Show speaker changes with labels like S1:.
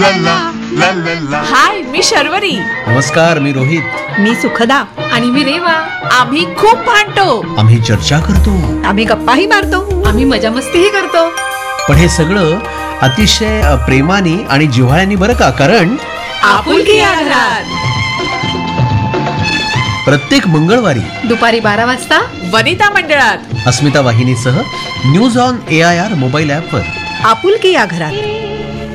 S1: हाय, मी शर्वरी.
S2: नमस्कार, मी रोहित.
S3: मी सुखदा.
S1: आणि मी रेवा. आम्ही खूप भांडतो.
S2: आम्ही चर्चा करतो.
S3: आम्ही गप्पाही मारतो.
S1: आम्ही मजा मस्तीही करतो.
S2: पण हे सगळं अतिशय प्रेमाने आणि जिव्हाळ्याने, बरं का? कारण
S1: आपुलकी या घरात.
S2: प्रत्येक मंगळवारी
S1: दुपारी 12 वाजता वनिता मंडळात
S2: अस्मिता वाहिनीसह न्यूज ऑन AIR मोबाईल ॲपवर
S3: आपुलकी या घरात.